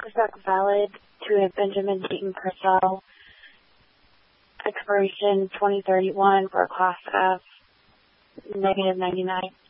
Percent valid to a Benjamin Beaton Purcell. Expiration 2031 for a class F, negative 99.